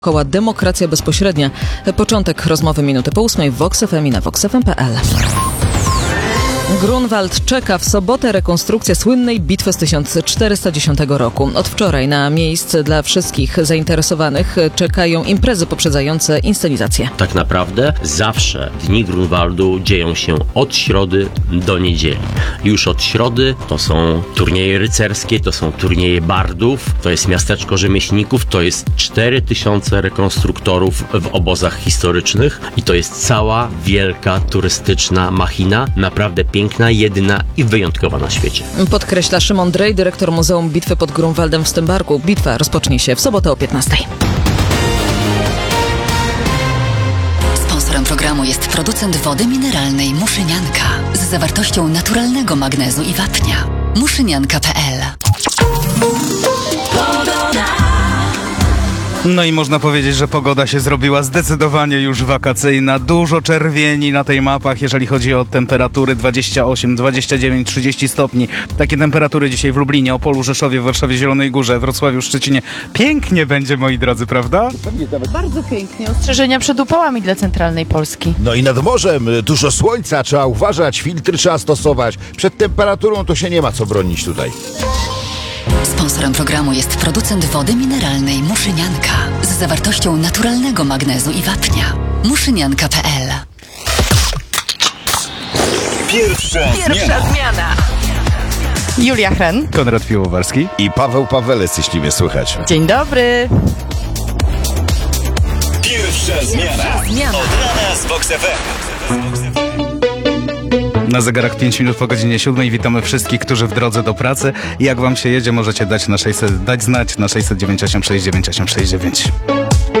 Koła Demokracja Bezpośrednia. Początek rozmowy minuty po 8 w Vox FM i na voxfm.pl. Grunwald czeka w sobotę rekonstrukcja słynnej bitwy z 1410 roku. Od wczoraj na miejsce dla wszystkich zainteresowanych czekają imprezy poprzedzające inscenizację. Tak naprawdę zawsze dni Grunwaldu dzieją się od środy do niedzieli. Już od środy to są turnieje rycerskie, to są turnieje bardów, to jest miasteczko rzemieślników, to jest 4000 rekonstruktorów w obozach historycznych i to jest cała wielka turystyczna machina, naprawdę piękna, jedyna i wyjątkowa na świecie. Podkreśla Szymon Drej, dyrektor Muzeum Bitwy pod Grunwaldem w Stębarku. Bitwa rozpocznie się w sobotę o 15. Sponsorem programu jest producent wody mineralnej Muszynianka z zawartością naturalnego magnezu i wapnia. Muszynianka.pl. No i można powiedzieć, że pogoda się zrobiła zdecydowanie już wakacyjna. Dużo czerwieni na tej mapach, jeżeli chodzi o temperatury 28, 29, 30 stopni. Takie temperatury dzisiaj w Lublinie, Opolu, Rzeszowie, Warszawie, Zielonej Górze, Wrocławiu, Szczecinie. Pięknie będzie, moi drodzy, prawda? Bardzo pięknie. Ostrzeżenia przed upałami dla centralnej Polski. No i nad morzem dużo słońca, trzeba uważać, filtry trzeba stosować. Przed temperaturą to się nie ma co bronić tutaj. Sponsorem programu jest producent wody mineralnej Muszynianka z zawartością naturalnego magnezu i wapnia. Muszynianka.pl. Pierwsza zmiana. Julia Hren. Konrad Piłowarski. I Paweł Pawelec, jeśli mnie słychać. Dzień dobry. Pierwsza zmiana. Od rana z Vox FM. Na zegarach 5 minut po godzinie 7. Witamy wszystkich, którzy w drodze do pracy. Jak wam się jedzie, możecie dać znać na 698 696 9869.